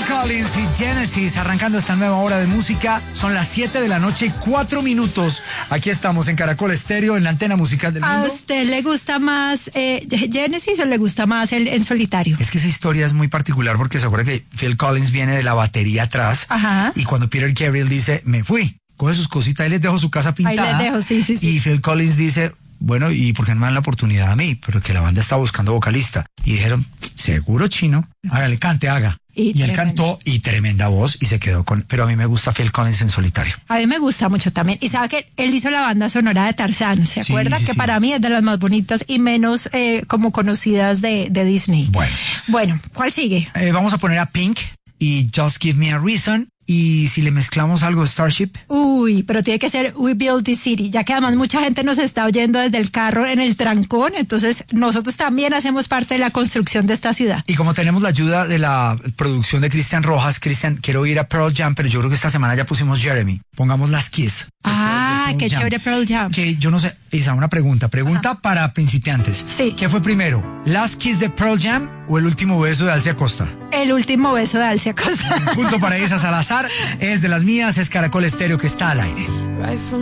Collins y Genesis arrancando esta nueva hora de música. Son las 7 de la noche, 4 minutos. Aquí estamos en Caracol Estéreo, en la antena musical del mundo. ¿A usted le gusta más Genesis o le gusta más el en solitario? Es que esa historia es muy particular porque se acuerda que Phil Collins viene de la batería atrás. Ajá. Y cuando Peter Gabriel dice, me fui, coge sus cositas y les dejo su casa pintada. Ahí les dejo, sí. Y Phil Collins dice, bueno, ¿y por qué no me dan la oportunidad a mí? Pero que la banda estaba buscando vocalista. Y dijeron, seguro, Chino, hágale, cante, haga. Y él cantó, y tremenda voz, y se quedó con... Pero a mí me gusta Phil Collins en solitario. A mí me gusta mucho también. Y sabe que él hizo la banda sonora de Tarzán, ¿se acuerda? Que para mí es de las más bonitas y menos como conocidas de Disney. Bueno, ¿cuál sigue? Vamos a poner a Pink y Just Give Me a Reason. Y si le mezclamos algo de Starship. Uy, pero tiene que ser We Build This City, ya que además mucha gente nos está oyendo desde el carro en el trancón, entonces nosotros también hacemos parte de la construcción de esta ciudad. Y como tenemos la ayuda de la producción de Cristian Rojas, Cristian, quiero ir a Pearl Jam, pero yo creo que esta semana ya pusimos Jeremy. Pongamos las Kiss. Qué chévere Pearl Jam. Que yo no sé, Isa, una pregunta para principiantes. Sí. ¿Qué fue primero? ¿Las Kiss de Pearl Jam o el último beso de Alcia Costa? El último beso de Alcia Costa. Punto para Isa Salazar, es de las mías, es Caracol Estéreo que está al aire.